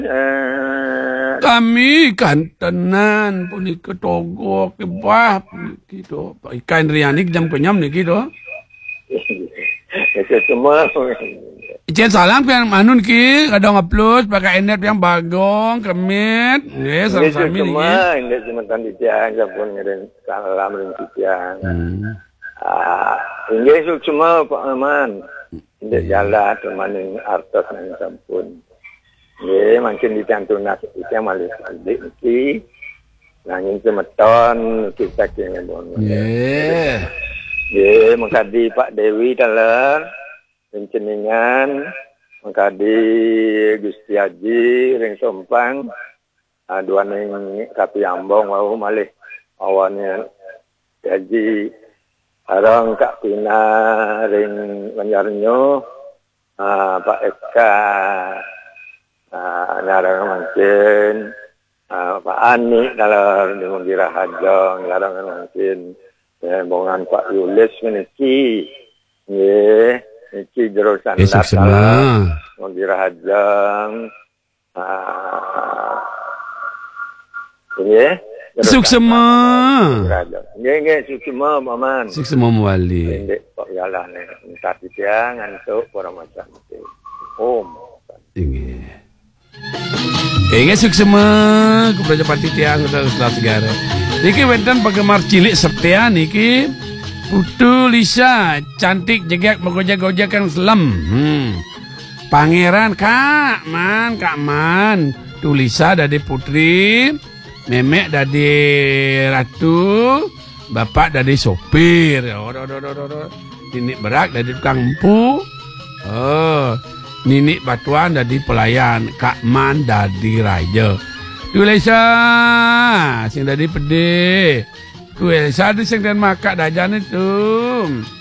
Kami kan tenan punika togo kebah gitu. Ikan rianik jam kenyam niki do. Itu semua. Ijen salam pian manun ki kadang upload pakai internet yang bagong kemit. Nggih sami-sami niki. Semua ini cuma tadi tiang pun ngirim salam ring tiang. Ini semua Pak Aman. Ndek jalan temaning artos nang sampun. Nggih mangkin dicantunak iki malih balik iki. Nanging semeton kita kene bon. Nggih. Nggih mengkadi Pak Dewi dalan penceningan mengkadi Gusti Haji ring Sompang aduaning Kapi Ambong wau malih awane Haji Arang Kak Pina ring Banjarnyo Pak Eka larang mungkin Pak Ani dalam di Mundira Hajong larang mungkin bongan Pak Yulis meniki nggih niki jurusan dalam Mundira Hajong nggih Suksema. Nggih suksema Maman. Suksema Wali. Ndek kok galane tapi tiang antuk para macam itu. Nggih. Nggih suksema kepada pati tiang Ustaz Segara. Niki wonten penggemar cilik setia niki Putu Lisa cantik jegak menggojek-gojekan selam. Pangeran Kak Man. Tulisa dari putri, Memek dari ratu, bapak dari sopir. Ninik berak dari tukang empu. Ninik batuan dari pelayan. Kak Man dari raja. Tulisa sing dari pede. Tulisa di sing dan makak dajan itu.